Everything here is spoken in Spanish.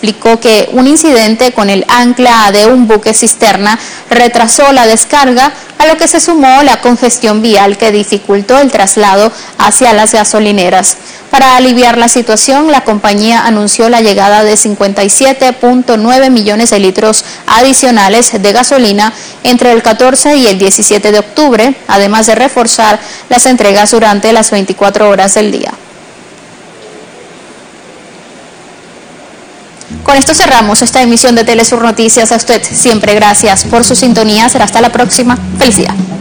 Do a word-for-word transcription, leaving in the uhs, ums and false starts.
explicó que un incidente con el ancla de un buque cisterna retrasó la descarga, a lo que se sumó la congestión vial que dificultó el traslado hacia las gasolineras. Para aliviar la situación, la compañía anunció la llegada de cincuenta y siete punto nueve millones de litros adicionales de gasolina entre el catorce y el diecisiete de octubre, además de reforzar las entregas durante las veinticuatro horas del día. Con esto cerramos esta emisión de Telesur Noticias. A usted siempre gracias por su sintonía. Será hasta la próxima. Felicidad.